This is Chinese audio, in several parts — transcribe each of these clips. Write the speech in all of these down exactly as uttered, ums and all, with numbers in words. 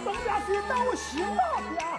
东家去到新郎呀！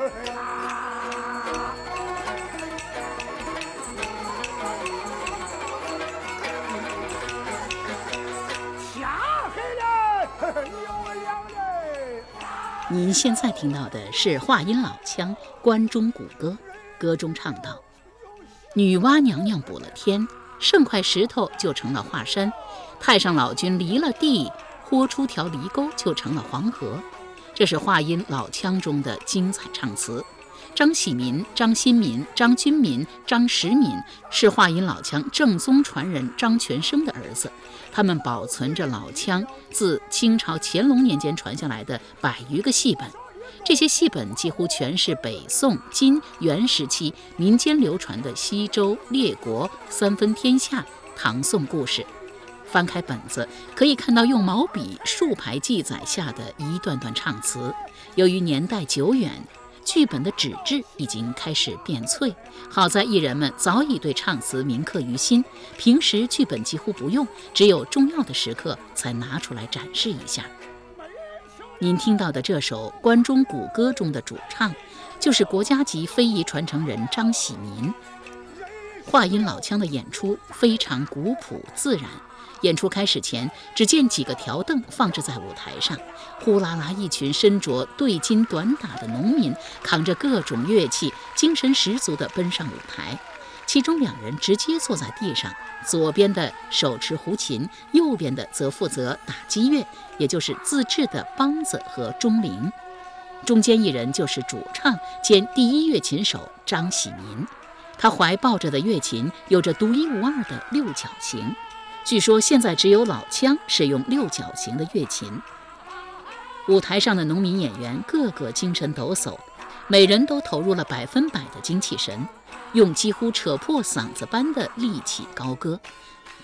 下黑了，牛羊嘞！ 您现在听到的是话音老腔关中古歌，歌中唱道：女娲娘娘补了天，剩块石头就成了华山，太上老君离了地，豁出条犁沟就成了黄河。这是话音老腔中的精彩唱词。张喜民、张新民、张君民、张时民是话音老腔正宗传人张全生的儿子，他们保存着老腔自清朝乾隆年间传下来的百余个戏本。这些戏本几乎全是北宋、金、元时期民间流传的西周、列国、三分天下、唐宋故事。翻开本子，可以看到用毛笔竖排记载下的一段段唱词。由于年代久远，剧本的纸质已经开始变脆，好在艺人们早已对唱词铭刻于心，平时剧本几乎不用，只有重要的时刻才拿出来展示一下。您听到的这首关中古歌中的主唱，就是国家级非遗传承人张喜民。话音老腔的演出非常古朴自然，演出开始前，只见几个条凳放置在舞台上，呼啦啦一群身着对襟短打的农民扛着各种乐器，精神十足地奔上舞台。其中两人直接坐在地上，左边的手持胡琴，右边的则负责打击乐，也就是自制的梆子和钟铃。中间一人就是主唱兼第一乐琴手张喜民，他怀抱着的乐琴有着独一无二的六角形，据说现在只有老腔使用六角形的乐琴。舞台上的农民演员个个精神抖擞，每人都投入了百分百的精气神，用几乎扯破嗓子般的力气高歌。